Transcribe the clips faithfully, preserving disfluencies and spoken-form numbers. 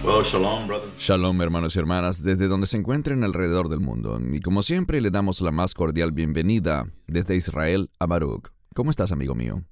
Well, shalom, brother. Shalom, hermanos y hermanas, desde donde se encuentren alrededor del mundo. Y como siempre, le damos la más cordial bienvenida desde Israel a Baruch. ¿Cómo estás, amigo mío?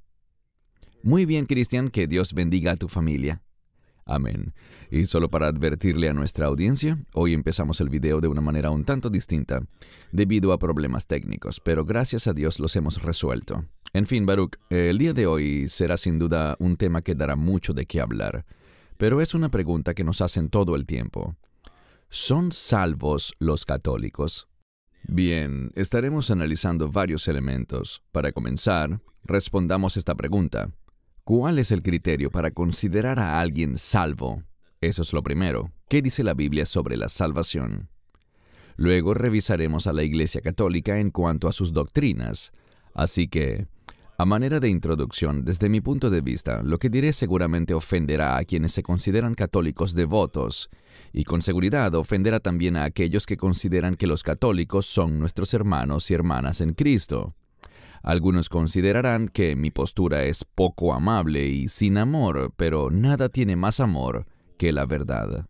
Muy bien, Cristian, que Dios bendiga a tu familia. Amén. Y solo para advertirle a nuestra audiencia, hoy empezamos el video de una manera un tanto distinta, debido a problemas técnicos, pero gracias a Dios los hemos resuelto. En fin, Baruch, el día de hoy será sin duda un tema que dará mucho de qué hablar, pero es una pregunta que nos hacen todo el tiempo. ¿Son salvos los católicos? Bien, estaremos analizando varios elementos. Para comenzar, respondamos esta pregunta. ¿Cuál es el criterio para considerar a alguien salvo? Eso es lo primero. ¿Qué dice la Biblia sobre la salvación? Luego revisaremos a la Iglesia Católica en cuanto a sus doctrinas. Así que, a manera de introducción, desde mi punto de vista, lo que diré seguramente ofenderá a quienes se consideran católicos devotos, y con seguridad ofenderá también a aquellos que consideran que los católicos son nuestros hermanos y hermanas en Cristo. Algunos considerarán que mi postura es poco amable y sin amor, pero nada tiene más amor que la verdad.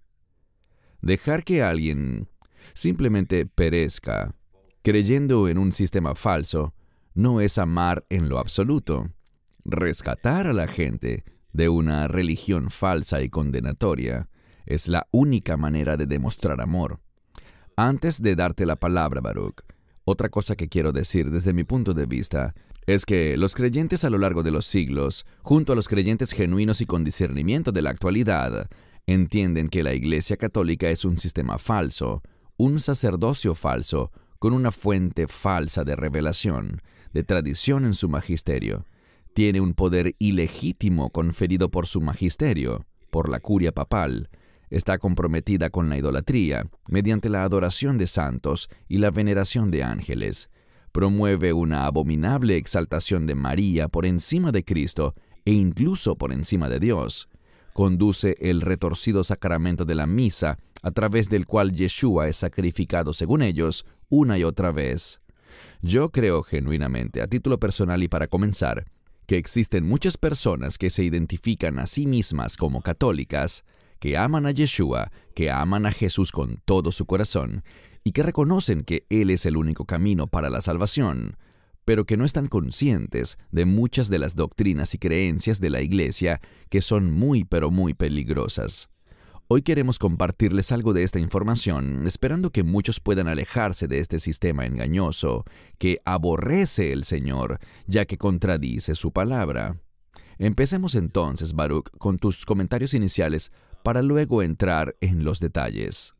Dejar que alguien simplemente perezca, creyendo en un sistema falso, no es amar en lo absoluto. Rescatar a la gente de una religión falsa y condenatoria es la única manera de demostrar amor. Antes de darte la palabra, Baruch, otra cosa que quiero decir desde mi punto de vista es que los creyentes a lo largo de los siglos, junto a los creyentes genuinos y con discernimiento de la actualidad, entienden que la Iglesia Católica es un sistema falso, un sacerdocio falso, con una fuente falsa de revelación, de tradición en su magisterio. Tiene un poder ilegítimo conferido por su magisterio, por la curia papal. Está comprometida con la idolatría, mediante la adoración de santos y la veneración de ángeles. Promueve una abominable exaltación de María por encima de Cristo e incluso por encima de Dios. Conduce el retorcido sacramento de la misa, a través del cual Yeshua es sacrificado, según ellos, una y otra vez. Yo creo genuinamente, a título personal y para comenzar, que existen muchas personas que se identifican a sí mismas como católicas, que aman a Yeshua, que aman a Jesús con todo su corazón, y que reconocen que Él es el único camino para la salvación, pero que no están conscientes de muchas de las doctrinas y creencias de la Iglesia que son muy pero muy peligrosas. Hoy queremos compartirles algo de esta información, esperando que muchos puedan alejarse de este sistema engañoso que aborrece el Señor, ya que contradice su palabra. Empecemos entonces, Baruch, con tus comentarios iniciales para luego entrar en los detalles.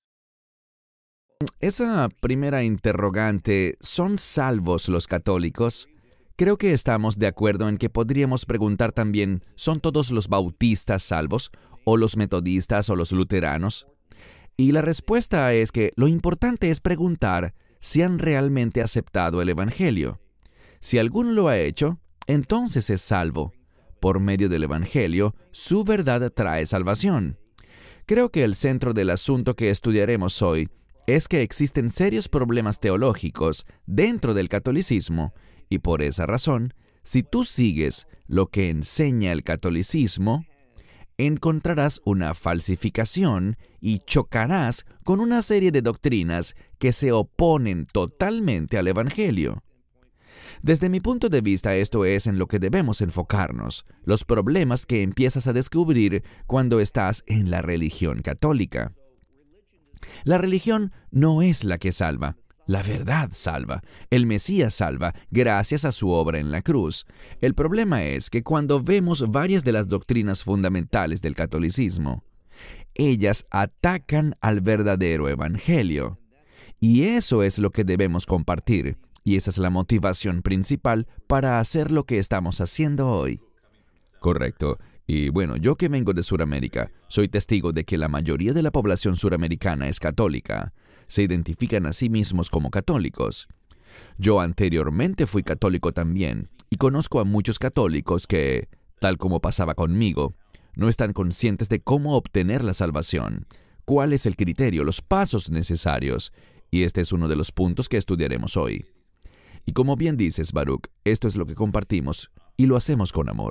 Esa primera interrogante, ¿son salvos los católicos? Creo que estamos de acuerdo en que podríamos preguntar también, ¿son todos los bautistas salvos? ¿O los metodistas o los luteranos? Y la respuesta es que lo importante es preguntar si han realmente aceptado el Evangelio. Si alguno lo ha hecho, entonces es salvo. Por medio del Evangelio, su verdad trae salvación. Creo que el centro del asunto que estudiaremos hoy es que existen serios problemas teológicos dentro del catolicismo, y por esa razón, si tú sigues lo que enseña el catolicismo, encontrarás una falsificación y chocarás con una serie de doctrinas que se oponen totalmente al Evangelio. Desde mi punto de vista, esto es en lo que debemos enfocarnos, los problemas que empiezas a descubrir cuando estás en la religión católica. La religión no es la que salva. La verdad salva. El Mesías salva gracias a su obra en la cruz. El problema es que cuando vemos varias de las doctrinas fundamentales del catolicismo, ellas atacan al verdadero evangelio. Y eso es lo que debemos compartir. Y esa es la motivación principal para hacer lo que estamos haciendo hoy. Correcto. Y bueno, yo que vengo de Sudamérica, soy testigo de que la mayoría de la población suramericana es católica. Se identifican a sí mismos como católicos. Yo anteriormente fui católico también, y conozco a muchos católicos que, tal como pasaba conmigo, no están conscientes de cómo obtener la salvación, cuál es el criterio, los pasos necesarios, y este es uno de los puntos que estudiaremos hoy. Y como bien dices, Baruch, esto es lo que compartimos, y lo hacemos con amor.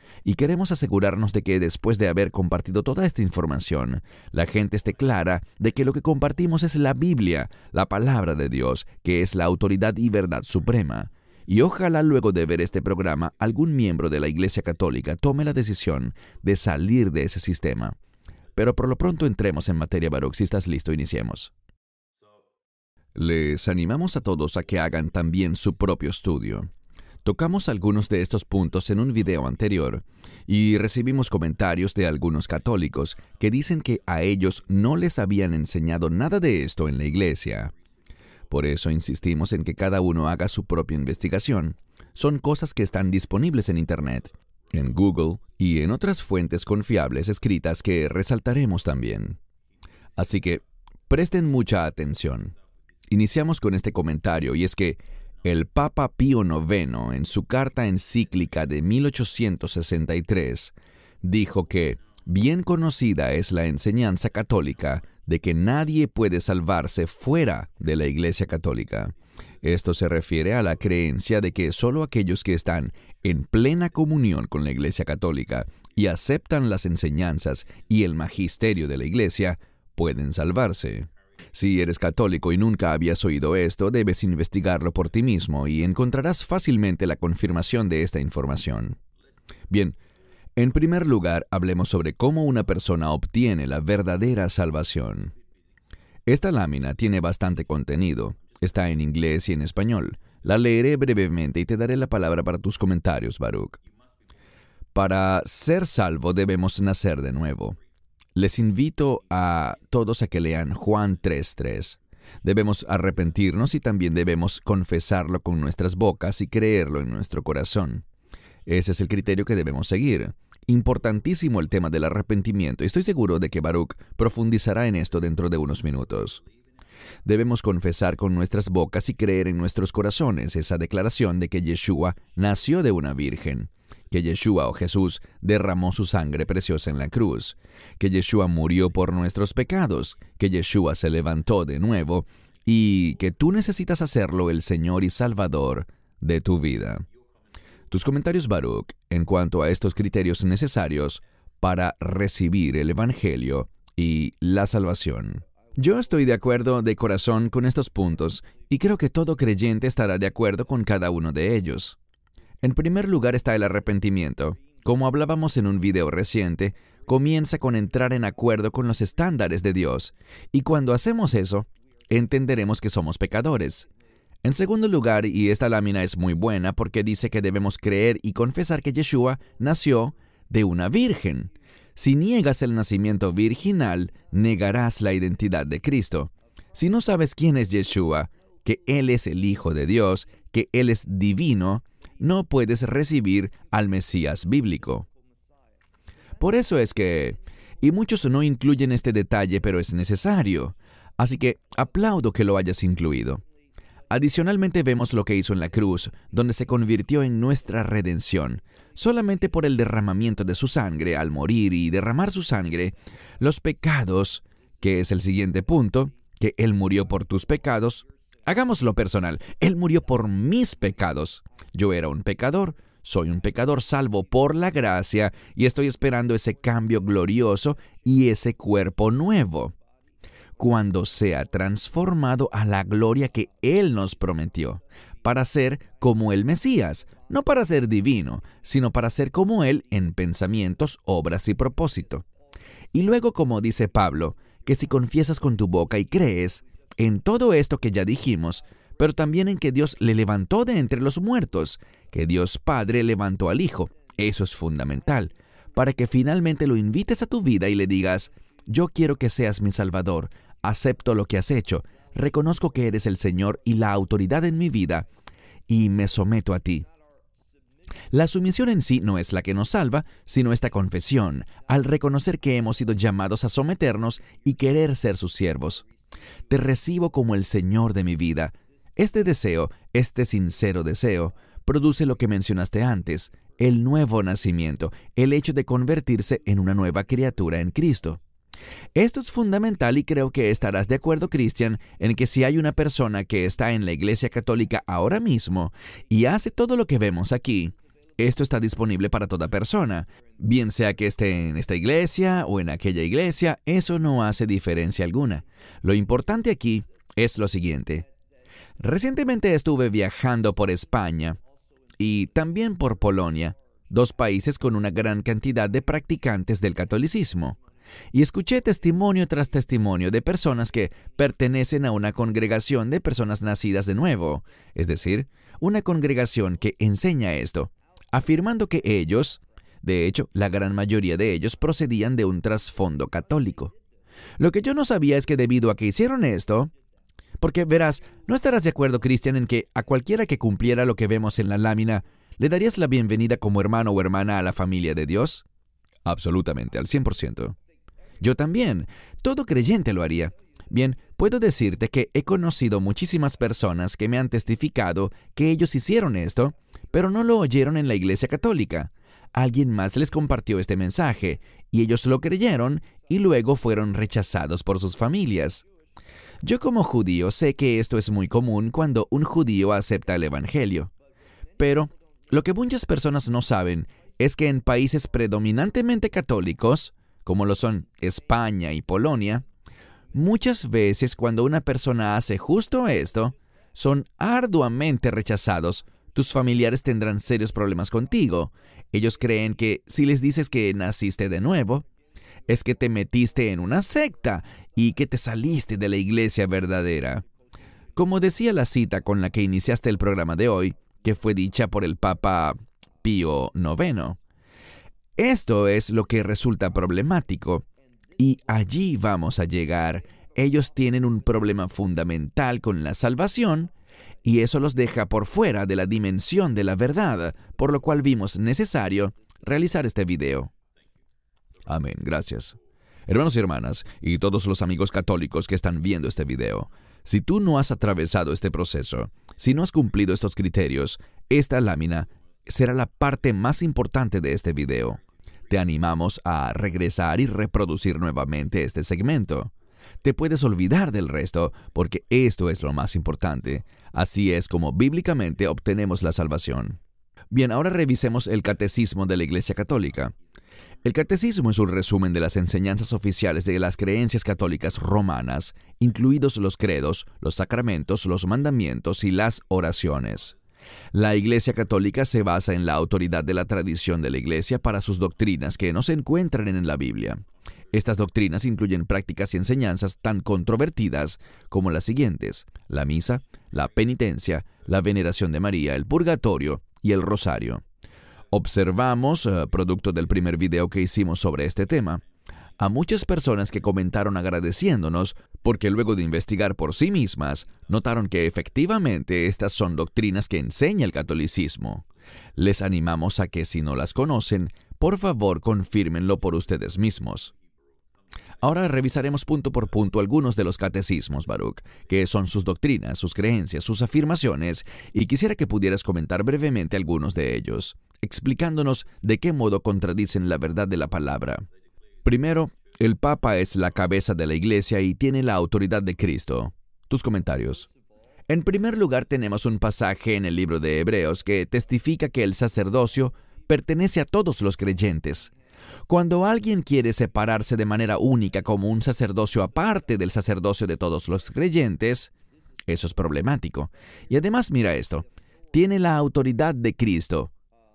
Y queremos asegurarnos de que después de haber compartido toda esta información, la gente esté clara de que lo que compartimos es la Biblia, la palabra de Dios, que es la autoridad y verdad suprema. Y ojalá luego de ver este programa, algún miembro de la Iglesia Católica tome la decisión de salir de ese sistema. Pero por lo pronto entremos en materia, Baruch. Si estás listo, iniciemos. Les animamos a todos a que hagan también su propio estudio. Tocamos algunos de estos puntos en un video anterior y recibimos comentarios de algunos católicos que dicen que a ellos no les habían enseñado nada de esto en la iglesia. Por eso insistimos en que cada uno haga su propia investigación. Son cosas que están disponibles en Internet, en Google y en otras fuentes confiables escritas que resaltaremos también. Así que presten mucha atención. Iniciamos con este comentario y es que el Papa Pío noveno, en su carta encíclica de mil ochocientos sesenta y tres, dijo que bien conocida es la enseñanza católica de que nadie puede salvarse fuera de la Iglesia Católica. Esto se refiere a la creencia de que solo aquellos que están en plena comunión con la Iglesia Católica y aceptan las enseñanzas y el magisterio de la Iglesia pueden salvarse. Si eres católico y nunca habías oído esto, debes investigarlo por ti mismo y encontrarás fácilmente la confirmación de esta información. Bien, en primer lugar, hablemos sobre cómo una persona obtiene la verdadera salvación. Esta lámina tiene bastante contenido. Está en inglés y en español. La leeré brevemente y te daré la palabra para tus comentarios, Baruch. Para ser salvo debemos nacer de nuevo. Les invito a todos a que lean Juan tres tres. Debemos arrepentirnos y también debemos confesarlo con nuestras bocas y creerlo en nuestro corazón. Ese es el criterio que debemos seguir. Importantísimo el tema del arrepentimiento y estoy seguro de que Baruch profundizará en esto dentro de unos minutos. Debemos confesar con nuestras bocas y creer en nuestros corazones esa declaración de que Yeshua nació de una virgen, que Yeshua o Jesús derramó su sangre preciosa en la cruz, que Yeshua murió por nuestros pecados, que Yeshua se levantó de nuevo y que tú necesitas hacerlo el Señor y Salvador de tu vida. Tus comentarios, Baruch, en cuanto a estos criterios necesarios para recibir el Evangelio y la salvación. Yo estoy de acuerdo de corazón con estos puntos y creo que todo creyente estará de acuerdo con cada uno de ellos. En primer lugar está el arrepentimiento. Como hablábamos en un video reciente, comienza con entrar en acuerdo con los estándares de Dios, y cuando hacemos eso, entenderemos que somos pecadores. En segundo lugar, y esta lámina es muy buena porque dice que debemos creer y confesar que Yeshua nació de una virgen. Si niegas el nacimiento virginal, negarás la identidad de Cristo. Si no sabes quién es Yeshua, que Él es el Hijo de Dios, que Él es divino, no puedes recibir al Mesías bíblico. Por eso es que, y muchos no incluyen este detalle, pero es necesario, así que aplaudo que lo hayas incluido. Adicionalmente vemos lo que hizo en la cruz, donde se convirtió en nuestra redención. Solamente por el derramamiento de su sangre, al morir y derramar su sangre, los pecados, que es el siguiente punto, que Él murió por tus pecados. Hagámoslo personal. Él murió por mis pecados. Yo era un pecador, soy un pecador salvo por la gracia y estoy esperando ese cambio glorioso y ese cuerpo nuevo, cuando sea transformado a la gloria que Él nos prometió, para ser como el Mesías, no para ser divino, sino para ser como Él en pensamientos, obras y propósito. Y luego, como dice Pablo, que si confiesas con tu boca y crees en todo esto que ya dijimos, pero también en que Dios le levantó de entre los muertos, que Dios Padre levantó al Hijo. Eso es fundamental, para que finalmente lo invites a tu vida y le digas, yo quiero que seas mi Salvador, acepto lo que has hecho, reconozco que eres el Señor y la autoridad en mi vida, y me someto a ti. La sumisión en sí no es la que nos salva, sino esta confesión, al reconocer que hemos sido llamados a someternos y querer ser sus siervos. Te recibo como el Señor de mi vida. Este deseo, este sincero deseo, produce lo que mencionaste antes, el nuevo nacimiento, el hecho de convertirse en una nueva criatura en Cristo. Esto es fundamental y creo que estarás de acuerdo, Cristian, en que si hay una persona que está en la Iglesia Católica ahora mismo y hace todo lo que vemos aquí, esto está disponible para toda persona. Bien sea que esté en esta iglesia o en aquella iglesia, eso no hace diferencia alguna. Lo importante aquí es lo siguiente. Recientemente estuve viajando por España y también por Polonia, dos países con una gran cantidad de practicantes del catolicismo. Y escuché testimonio tras testimonio de personas que pertenecen a una congregación de personas nacidas de nuevo, es decir, una congregación que enseña esto, afirmando que ellos, de hecho, la gran mayoría de ellos procedían de un trasfondo católico. Lo que yo no sabía es que debido a que hicieron esto, porque verás, ¿no estarás de acuerdo, Cristian, en que a cualquiera que cumpliera lo que vemos en la lámina, le darías la bienvenida como hermano o hermana a la familia de Dios? Absolutamente, al cien por ciento. Yo también. Todo creyente lo haría. Bien, puedo decirte que he conocido muchísimas personas que me han testificado que ellos hicieron esto, pero no lo oyeron en la Iglesia Católica. Alguien más les compartió este mensaje, y ellos lo creyeron, y luego fueron rechazados por sus familias. Yo como judío sé que esto es muy común cuando un judío acepta el Evangelio. Pero lo que muchas personas no saben es que en países predominantemente católicos, como lo son España y Polonia, muchas veces cuando una persona hace justo esto, son arduamente rechazados. Tus familiares tendrán serios problemas contigo. Ellos creen que si les dices que naciste de nuevo, es que te metiste en una secta y que te saliste de la iglesia verdadera. Como decía la cita con la que iniciaste el programa de hoy, que fue dicha por el Papa Pío noveno. Esto es lo que resulta problemático, y allí vamos a llegar. Ellos tienen un problema fundamental con la salvación, y eso los deja por fuera de la dimensión de la verdad, por lo cual vimos necesario realizar este video. Amén, gracias. Hermanos y hermanas, y todos los amigos católicos que están viendo este video, si tú no has atravesado este proceso, si no has cumplido estos criterios, esta lámina será la parte más importante de este video. Te animamos a regresar y reproducir nuevamente este segmento. Te puedes olvidar del resto porque esto es lo más importante. Así es como bíblicamente obtenemos la salvación. Bien, ahora revisemos el Catecismo de la Iglesia Católica. El Catecismo es un resumen de las enseñanzas oficiales de las creencias católicas romanas, incluidos los credos, los sacramentos, los mandamientos y las oraciones. La Iglesia Católica se basa en la autoridad de la tradición de la Iglesia para sus doctrinas que no se encuentran en la Biblia. Estas doctrinas incluyen prácticas y enseñanzas tan controvertidas como las siguientes: la misa, la penitencia, la veneración de María, el purgatorio y el rosario. Observamos, uh, producto del primer video que hicimos sobre este tema, a muchas personas que comentaron agradeciéndonos porque luego de investigar por sí mismas, notaron que efectivamente estas son doctrinas que enseña el catolicismo. Les animamos a que si no las conocen, por favor confírmenlo por ustedes mismos. Ahora revisaremos punto por punto algunos de los catecismos, Baruch, que son sus doctrinas, sus creencias, sus afirmaciones, y quisiera que pudieras comentar brevemente algunos de ellos, explicándonos de qué modo contradicen la verdad de la palabra. Primero, el Papa es la cabeza de la Iglesia y tiene la autoridad de Cristo. Tus comentarios. En primer lugar, tenemos un pasaje en el libro de Hebreos que testifica que el sacerdocio pertenece a todos los creyentes. Cuando alguien quiere separarse de manera única como un sacerdocio aparte del sacerdocio de todos los creyentes, eso es problemático. Y además, mira esto, tiene la autoridad de Cristo.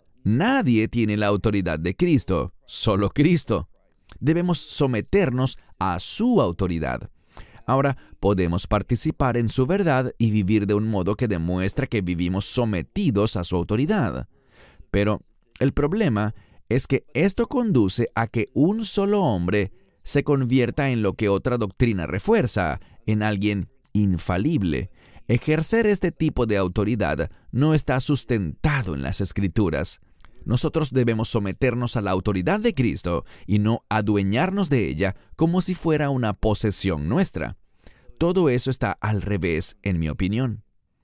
Nadie tiene la autoridad de Cristo, solo Cristo. Debemos someternos a su autoridad. Ahora, podemos participar en su verdad y vivir de un modo que demuestra que vivimos sometidos a su autoridad. Pero el problema es que esto conduce a que un solo hombre se convierta en lo que otra doctrina refuerza, en alguien infalible. Ejercer este tipo de autoridad no está sustentado en las Escrituras. Nosotros debemos someternos a la autoridad de Cristo y no adueñarnos de ella como si fuera una posesión nuestra. Todo eso está al revés, en mi opinión.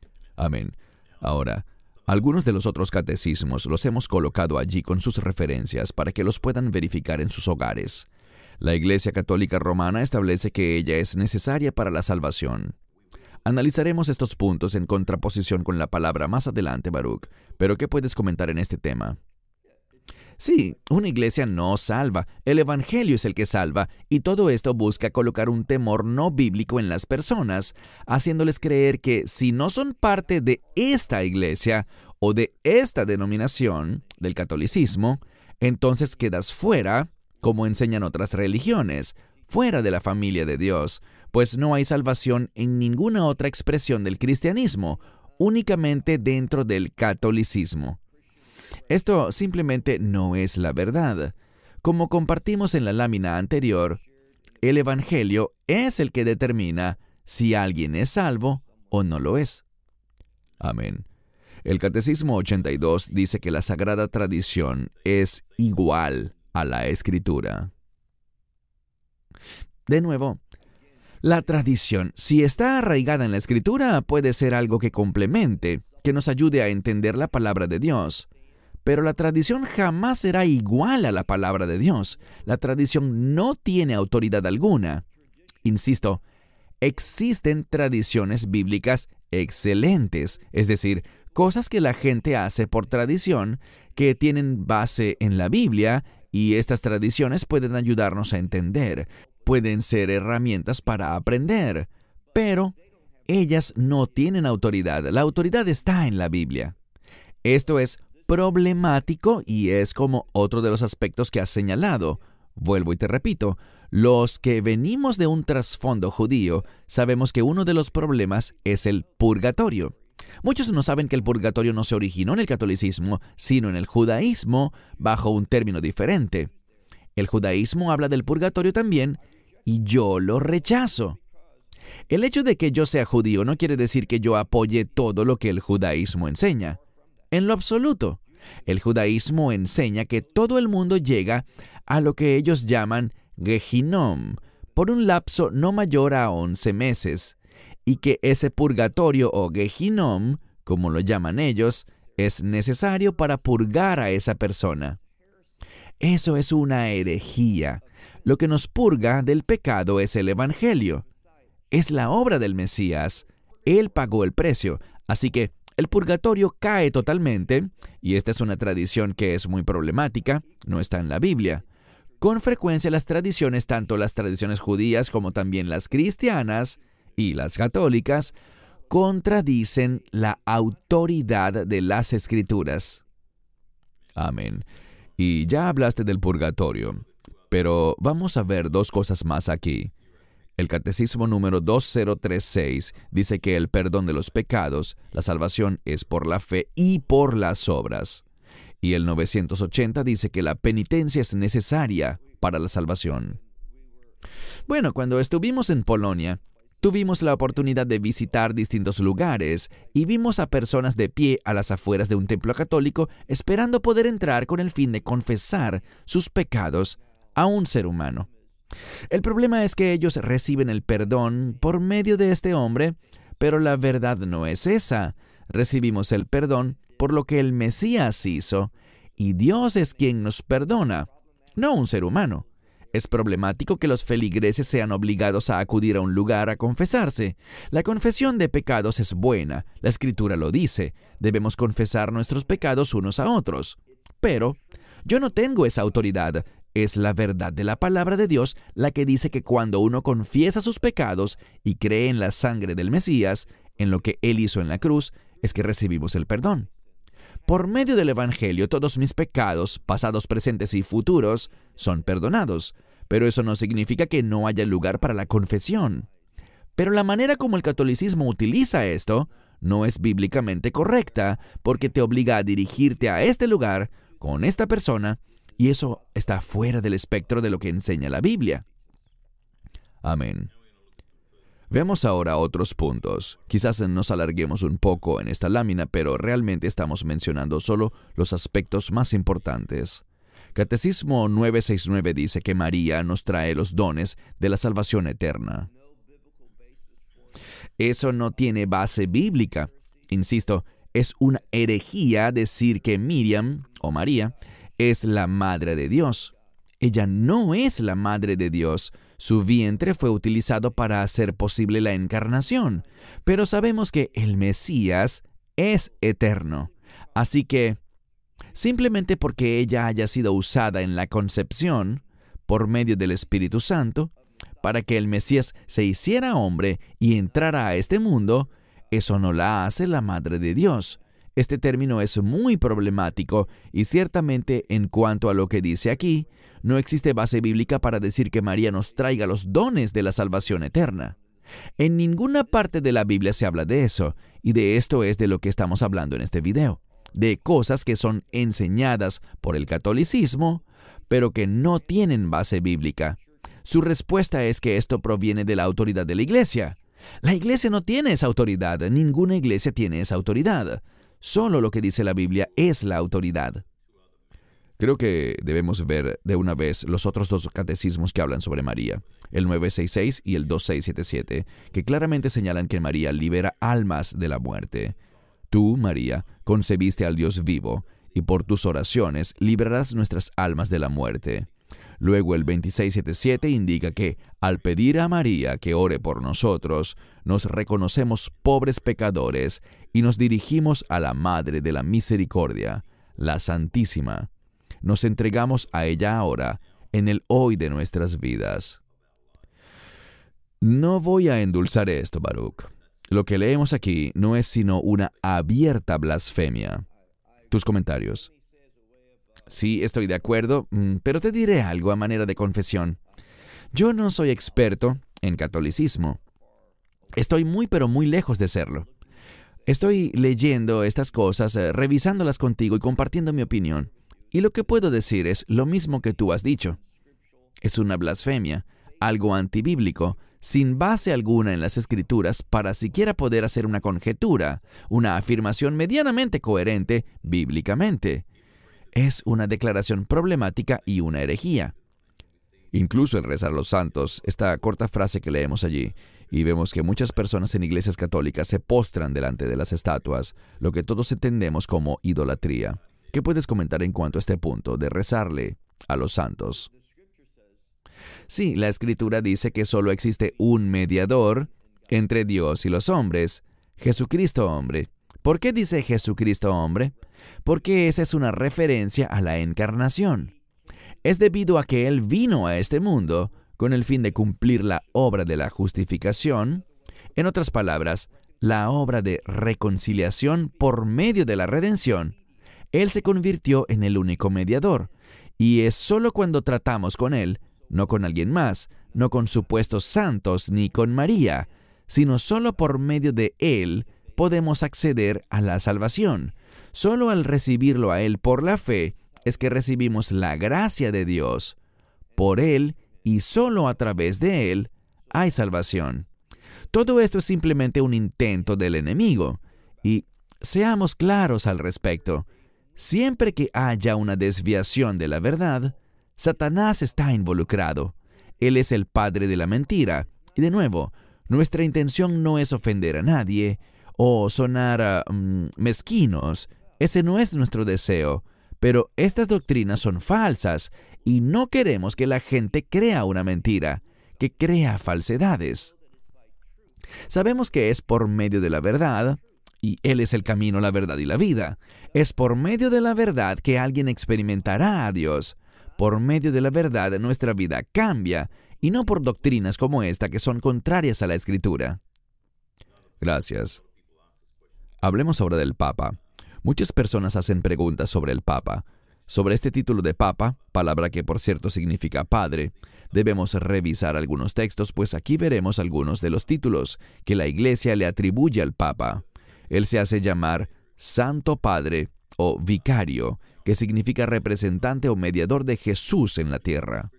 Amén. Ahora, algunos de los otros catecismos los hemos colocado allí con sus referencias para que los puedan verificar en sus hogares. La Iglesia Católica Romana establece que ella es necesaria para la salvación. Analizaremos estos puntos en contraposición con la palabra más adelante, Baruch, pero ¿qué puedes comentar en este tema? Sí, una iglesia no salva, el Evangelio es el que salva, y todo esto busca colocar un temor no bíblico en las personas, haciéndoles creer que si no son parte de esta iglesia o de esta denominación del catolicismo, entonces quedas fuera, como enseñan otras religiones, fuera de la familia de Dios, pues no hay salvación en ninguna otra expresión del cristianismo, únicamente dentro del catolicismo. Esto simplemente no es la verdad. Como compartimos en la lámina anterior, el Evangelio es el que determina si alguien es salvo o no lo es. Amén. El Catecismo ochenta y dos dice que la Sagrada Tradición es igual a la Escritura. De nuevo, la tradición, si está arraigada en la Escritura, puede ser algo que complemente, que nos ayude a entender la palabra de Dios. Pero la tradición jamás será igual a la palabra de Dios. La tradición no tiene autoridad alguna. Insisto, existen tradiciones bíblicas excelentes, es decir, cosas que la gente hace por tradición, que tienen base en la Biblia, y estas tradiciones pueden ayudarnos a entender. Pueden ser herramientas para aprender, pero ellas no tienen autoridad. La autoridad está en la Biblia. Esto es problemático y es como otro de los aspectos que has señalado. Vuelvo y te repito, los que venimos de un trasfondo judío sabemos que uno de los problemas es el purgatorio. Muchos no saben que el purgatorio no se originó en el catolicismo, sino en el judaísmo, bajo un término diferente. El judaísmo habla del purgatorio también, y yo lo rechazo. El hecho de que yo sea judío no quiere decir que yo apoye todo lo que el judaísmo enseña. En lo absoluto. El judaísmo enseña que todo el mundo llega a lo que ellos llaman Gehinom, por un lapso no mayor a once meses, y que ese purgatorio o Gehinom, como lo llaman ellos, es necesario para purgar a esa persona. Eso es una herejía. Lo que nos purga del pecado es el Evangelio. Es la obra del Mesías. Él pagó el precio, así que el purgatorio cae totalmente, y esta es una tradición que es muy problemática, no está en la Biblia. Con frecuencia las tradiciones, tanto las tradiciones judías como también las cristianas y las católicas, contradicen la autoridad de las Escrituras. Amén. Y ya hablaste del purgatorio, pero vamos a ver dos cosas más aquí. El Catecismo número dos mil treinta y seis dice que el perdón de los pecados, la salvación es por la fe y por las obras. Y el novecientos ochenta dice que la penitencia es necesaria para la salvación. Bueno, cuando estuvimos en Polonia, tuvimos la oportunidad de visitar distintos lugares y vimos a personas de pie a las afueras de un templo católico esperando poder entrar con el fin de confesar sus pecados a un ser humano. El problema es que ellos reciben el perdón por medio de este hombre, pero la verdad no es esa. Recibimos el perdón por lo que el Mesías hizo, y Dios es quien nos perdona, no un ser humano. Es problemático que los feligreses sean obligados a acudir a un lugar a confesarse. La confesión de pecados es buena, la Escritura lo dice, debemos confesar nuestros pecados unos a otros. Pero yo no tengo esa autoridad. Es la verdad de la palabra de Dios la que dice que cuando uno confiesa sus pecados y cree en la sangre del Mesías, en lo que Él hizo en la cruz, es que recibimos el perdón. Por medio del Evangelio, todos mis pecados, pasados, presentes y futuros, son perdonados, pero eso no significa que no haya lugar para la confesión. Pero la manera como el catolicismo utiliza esto no es bíblicamente correcta, porque te obliga a dirigirte a este lugar con esta persona, y eso está fuera del espectro de lo que enseña la Biblia. Amén. Veamos ahora otros puntos. Quizás nos alarguemos un poco en esta lámina, pero realmente estamos mencionando solo los aspectos más importantes. Catecismo novecientos sesenta y nueve dice que María nos trae los dones de la salvación eterna. Eso no tiene base bíblica. Insisto, es una herejía decir que Miriam, o María, es la madre de Dios. Ella no es la madre de Dios. Su vientre fue utilizado para hacer posible la encarnación. Pero sabemos que el Mesías es eterno. Así que simplemente porque ella haya sido usada en la concepción por medio del Espíritu Santo para que el Mesías se hiciera hombre y entrara a este mundo, eso no la hace la Madre de Dios. Este término es muy problemático y ciertamente en cuanto a lo que dice aquí, no existe base bíblica para decir que María nos traiga los dones de la salvación eterna. En ninguna parte de la Biblia se habla de eso, y de esto es de lo que estamos hablando en este video, de cosas que son enseñadas por el catolicismo, pero que no tienen base bíblica. Su respuesta es que esto proviene de la autoridad de la iglesia. La iglesia no tiene esa autoridad, ninguna iglesia tiene esa autoridad. Solo lo que dice la Biblia es la autoridad. Creo que debemos ver de una vez los otros dos catecismos que hablan sobre María, el nueve sesenta y seis y el dos mil seiscientos setenta y siete, que claramente señalan que María libera almas de la muerte. Tú, María, concebiste al Dios vivo, y por tus oraciones librarás nuestras almas de la muerte. Luego el veintiséis setenta y siete indica que, al pedir a María que ore por nosotros, nos reconocemos pobres pecadores y nos dirigimos a la Madre de la Misericordia, la Santísima. Nos entregamos a ella ahora, en el hoy de nuestras vidas. No voy a endulzar esto, Baruch. Lo que leemos aquí no es sino una abierta blasfemia. Tus comentarios. Sí, estoy de acuerdo, pero te diré algo a manera de confesión. Yo no soy experto en catolicismo. Estoy muy pero muy lejos de serlo. Estoy leyendo estas cosas, revisándolas contigo y compartiendo mi opinión. Y lo que puedo decir es lo mismo que tú has dicho. Es una blasfemia, algo antibíblico, sin base alguna en las Escrituras para siquiera poder hacer una conjetura, una afirmación medianamente coherente bíblicamente. Es una declaración problemática y una herejía. Incluso el rezar los santos, esta corta frase que leemos allí, y vemos que muchas personas en iglesias católicas se postran delante de las estatuas, lo que todos entendemos como idolatría. ¿Qué puedes comentar en cuanto a este punto de rezarle a los santos? Sí, la Escritura dice que solo existe un mediador entre Dios y los hombres, Jesucristo hombre. ¿Por qué dice Jesucristo hombre? Porque esa es una referencia a la encarnación. Es debido a que Él vino a este mundo con el fin de cumplir la obra de la justificación, en otras palabras, la obra de reconciliación por medio de la redención. Él se convirtió en el único mediador, y es solo cuando tratamos con Él, no con alguien más, no con supuestos santos ni con María, sino solo por medio de Él podemos acceder a la salvación. Solo al recibirlo a Él por la fe es que recibimos la gracia de Dios. Por Él y solo a través de Él hay salvación. Todo esto es simplemente un intento del enemigo, y seamos claros al respecto. Siempre que haya una desviación de la verdad, Satanás está involucrado. Él es el padre de la mentira. Y de nuevo, nuestra intención no es ofender a nadie o sonar um, mezquinos. Ese no es nuestro deseo. Pero estas doctrinas son falsas y no queremos que la gente crea una mentira, que crea falsedades. Sabemos que es por medio de la verdad, y Él es el camino, la verdad y la vida. Es por medio de la verdad que alguien experimentará a Dios. Por medio de la verdad nuestra vida cambia, y no por doctrinas como esta que son contrarias a la Escritura. Gracias. Hablemos ahora del Papa. Muchas personas hacen preguntas sobre el Papa. Sobre este título de Papa, palabra que por cierto significa Padre, debemos revisar algunos textos, pues aquí veremos algunos de los títulos que la Iglesia le atribuye al Papa. Él se hace llamar Santo Padre o Vicario, que significa representante o mediador de Jesús en la tierra.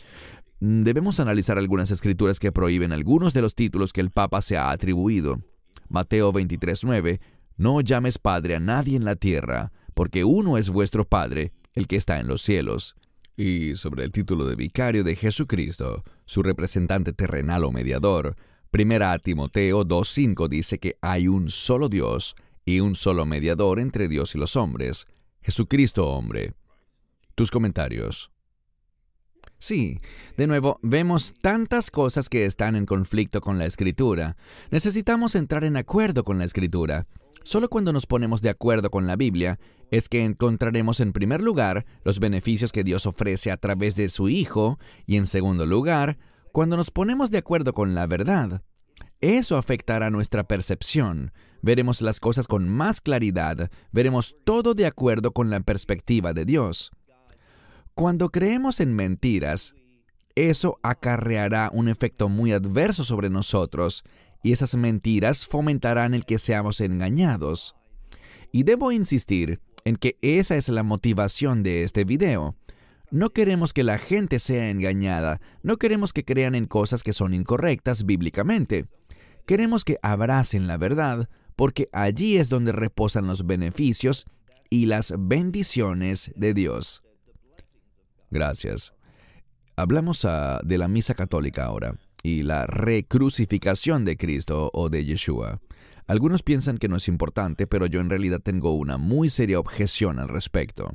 Debemos analizar algunas escrituras que prohíben algunos de los títulos que el Papa se ha atribuido. Mateo veintitrés nueve, no llames Padre a nadie en la tierra, porque uno es vuestro Padre, el que está en los cielos. Y sobre el título de Vicario de Jesucristo, su representante terrenal o mediador, Primera a Timoteo dos cinco dice que hay un solo Dios y un solo mediador entre Dios y los hombres, Jesucristo hombre. Tus comentarios. Sí, de nuevo, vemos tantas cosas que están en conflicto con la Escritura. Necesitamos entrar en acuerdo con la Escritura. Solo cuando nos ponemos de acuerdo con la Biblia es que encontraremos en primer lugar los beneficios que Dios ofrece a través de su Hijo y en segundo lugar, cuando nos ponemos de acuerdo con la verdad. Eso afectará nuestra percepción. Veremos las cosas con más claridad, veremos todo de acuerdo con la perspectiva de Dios. Cuando creemos en mentiras, eso acarreará un efecto muy adverso sobre nosotros, y esas mentiras fomentarán el que seamos engañados. Y debo insistir en que esa es la motivación de este video. No queremos que la gente sea engañada, no queremos que crean en cosas que son incorrectas bíblicamente. Queremos que abracen la verdad, porque allí es donde reposan los beneficios y las bendiciones de Dios. Gracias. Hablamos uh, de la misa católica ahora y la recrucificación de Cristo o de Yeshua. Algunos piensan que no es importante, pero yo en realidad tengo una muy seria objeción al respecto.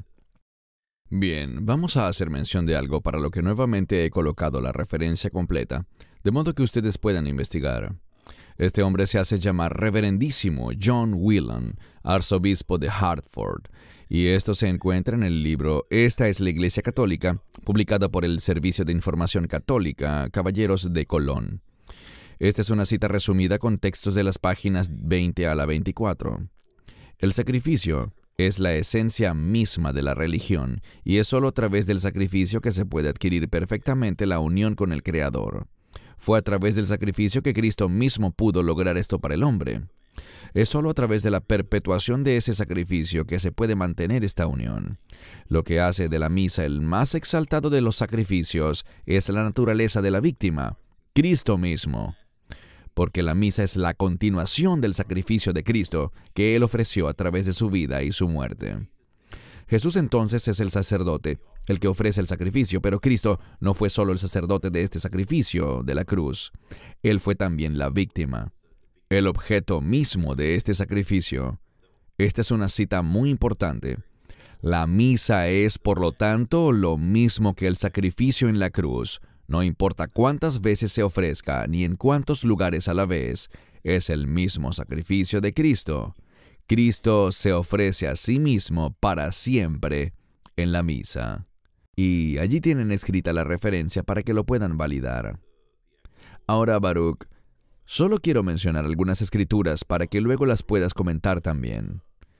Bien, vamos a hacer mención de algo para lo que nuevamente he colocado la referencia completa, de modo que ustedes puedan investigar. Este hombre se hace llamar Reverendísimo John Whelan, arzobispo de Hartford, y esto se encuentra en el libro Esta es la Iglesia Católica, publicada por el Servicio de Información Católica, Caballeros de Colón. Esta es una cita resumida con textos de las páginas veinte a la veinticuatro. El sacrificio es la esencia misma de la religión, y es solo a través del sacrificio que se puede adquirir perfectamente la unión con el Creador. Fue a través del sacrificio que Cristo mismo pudo lograr esto para el hombre. Es solo a través de la perpetuación de ese sacrificio que se puede mantener esta unión. Lo que hace de la misa el más exaltado de los sacrificios es la naturaleza de la víctima, Cristo mismo. Porque la misa es la continuación del sacrificio de Cristo que Él ofreció a través de su vida y su muerte. Jesús entonces es el sacerdote, el que ofrece el sacrificio, pero Cristo no fue solo el sacerdote de este sacrificio de la cruz. Él fue también la víctima, el objeto mismo de este sacrificio. Esta es una cita muy importante. La misa es, por lo tanto, lo mismo que el sacrificio en la cruz. No importa cuántas veces se ofrezca, ni en cuántos lugares a la vez, es el mismo sacrificio de Cristo. Cristo se ofrece a sí mismo para siempre en la misa. Y allí tienen escrita la referencia para que lo puedan validar. Ahora, Baruch, solo quiero mencionar algunas escrituras para que luego las puedas comentar también.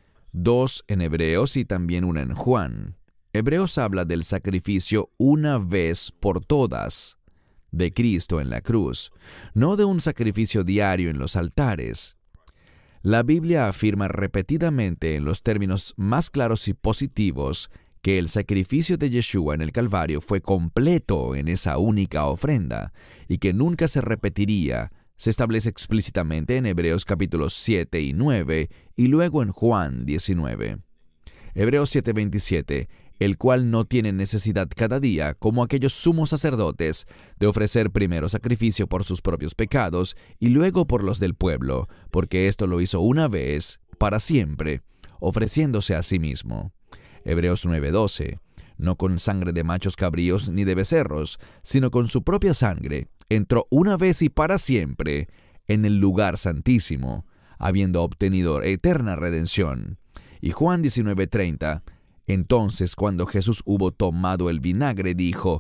Dos en Hebreos y también una en Juan. Hebreos habla del sacrificio una vez por todas de Cristo en la cruz, no de un sacrificio diario en los altares. La Biblia afirma repetidamente en los términos más claros y positivos que el sacrificio de Yeshua en el Calvario fue completo en esa única ofrenda y que nunca se repetiría. Se establece explícitamente en Hebreos capítulos siete y nueve y luego en Juan diecinueve. Hebreos siete veintisiete, el cual no tiene necesidad cada día, como aquellos sumos sacerdotes, de ofrecer primero sacrificio por sus propios pecados y luego por los del pueblo, porque esto lo hizo una vez, para siempre, ofreciéndose a sí mismo. Hebreos nueve doce, no con sangre de machos cabríos ni de becerros, sino con su propia sangre, entró una vez y para siempre en el lugar santísimo, habiendo obtenido eterna redención. Y Juan diecinueve treinta, entonces cuando Jesús hubo tomado el vinagre, dijo,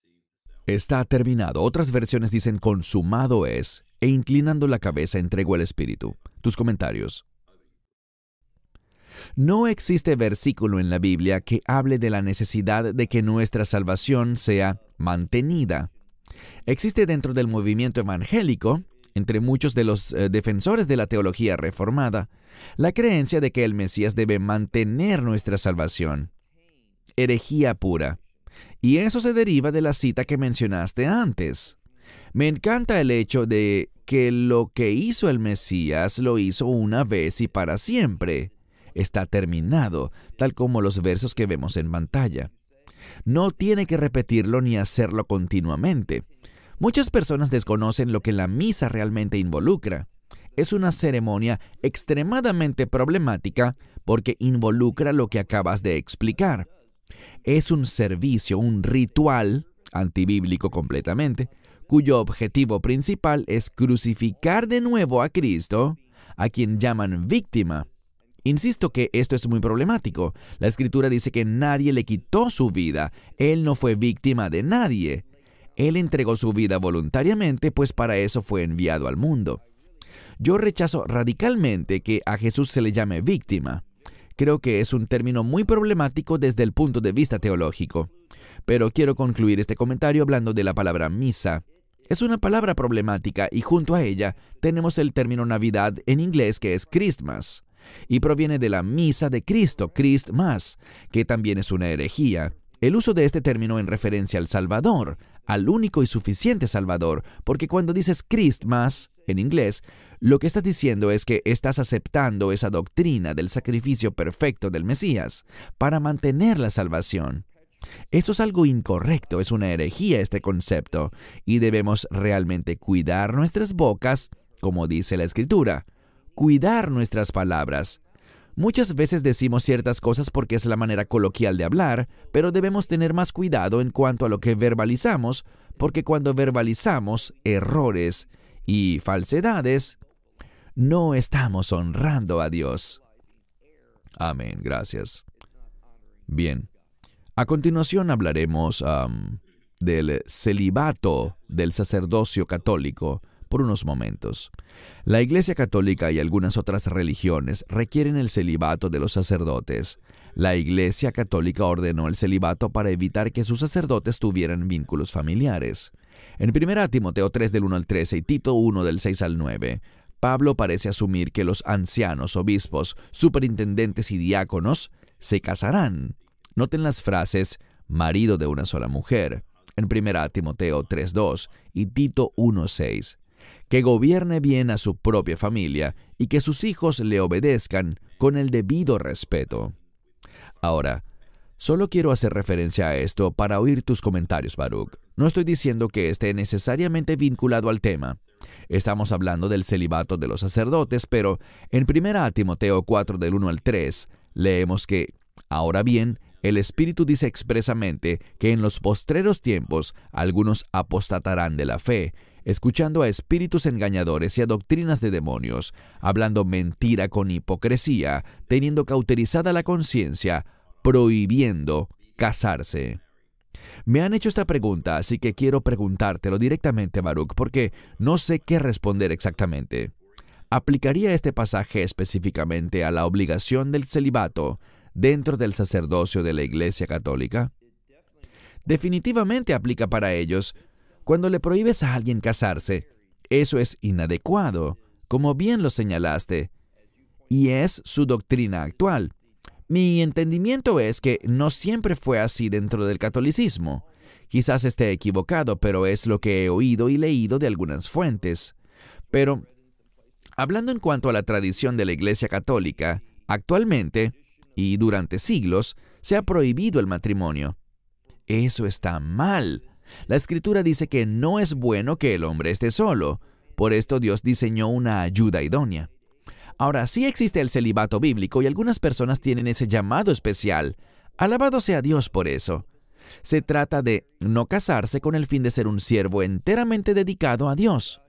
está terminado. Otras versiones dicen consumado es, e inclinando la cabeza entregó el Espíritu. Tus comentarios. No existe versículo en la Biblia que hable de la necesidad de que nuestra salvación sea mantenida. Existe dentro del movimiento evangélico, entre muchos de los eh, defensores de la teología reformada, la creencia de que el Mesías debe mantener nuestra salvación. Herejía pura. Y eso se deriva de la cita que mencionaste antes. Me encanta el hecho de que lo que hizo el Mesías lo hizo una vez y para siempre. Está terminado, tal como los versos que vemos en pantalla. No tiene que repetirlo ni hacerlo continuamente. Muchas personas desconocen lo que la misa realmente involucra. Es una ceremonia extremadamente problemática porque involucra lo que acabas de explicar. Es un servicio, un ritual, antibíblico completamente, cuyo objetivo principal es crucificar de nuevo a Cristo, a quien llaman víctima. Insisto que esto es muy problemático. La Escritura dice que nadie le quitó su vida. Él no fue víctima de nadie. Él entregó su vida voluntariamente, pues para eso fue enviado al mundo. Yo rechazo radicalmente que a Jesús se le llame víctima. Creo que es un término muy problemático desde el punto de vista teológico. Pero quiero concluir este comentario hablando de la palabra misa. Es una palabra problemática y junto a ella tenemos el término Navidad en inglés que es Christmas. Y proviene de la misa de Cristo, Christmas, que también es una herejía. El uso de este término en referencia al Salvador, al único y suficiente Salvador, porque cuando dices Christmas, en inglés, lo que estás diciendo es que estás aceptando esa doctrina del sacrificio perfecto del Mesías para mantener la salvación. Eso es algo incorrecto, es una herejía este concepto, y debemos realmente cuidar nuestras bocas, como dice la Escritura. Cuidar nuestras palabras. Muchas veces decimos ciertas cosas porque es la manera coloquial de hablar, pero debemos tener más cuidado en cuanto a lo que verbalizamos, porque cuando verbalizamos errores y falsedades, no estamos honrando a Dios. Amén, gracias. Bien, a continuación hablaremos um, del celibato del sacerdocio católico por unos momentos. La Iglesia Católica y algunas otras religiones requieren el celibato de los sacerdotes. La Iglesia Católica ordenó el celibato para evitar que sus sacerdotes tuvieran vínculos familiares. En primera Timoteo tres del uno al trece y Tito uno del seis al nueve, Pablo parece asumir que los ancianos, obispos, superintendentes y diáconos se casarán. Noten las frases marido de una sola mujer, en primera Timoteo tres dos y Tito uno seis. Que gobierne bien a su propia familia y que sus hijos le obedezcan con el debido respeto. Ahora, solo quiero hacer referencia a esto para oír tus comentarios, Baruch. No estoy diciendo que esté necesariamente vinculado al tema. Estamos hablando del celibato de los sacerdotes, pero en primera Timoteo cuatro del uno al tres leemos que, ahora bien, el Espíritu dice expresamente que en los postreros tiempos algunos apostatarán de la fe, escuchando a espíritus engañadores y a doctrinas de demonios, hablando mentira con hipocresía, teniendo cauterizada la conciencia, prohibiendo casarse. Me han hecho esta pregunta, así que quiero preguntártelo directamente, Baruch, porque no sé qué responder exactamente. ¿Aplicaría este pasaje específicamente a la obligación del celibato dentro del sacerdocio de la Iglesia Católica? Definitivamente aplica para ellos. Cuando le prohíbes a alguien casarse, eso es inadecuado, como bien lo señalaste, y es su doctrina actual. Mi entendimiento es que no siempre fue así dentro del catolicismo. Quizás esté equivocado, pero es lo que he oído y leído de algunas fuentes. Pero, hablando en cuanto a la tradición de la Iglesia Católica, actualmente, y durante siglos, se ha prohibido el matrimonio. Eso está mal. La Escritura dice que no es bueno que el hombre esté solo. Por esto Dios diseñó una ayuda idónea. Ahora, sí existe el celibato bíblico y algunas personas tienen ese llamado especial. Alabado sea Dios por eso. Se trata de no casarse con el fin de ser un siervo enteramente dedicado a Dios.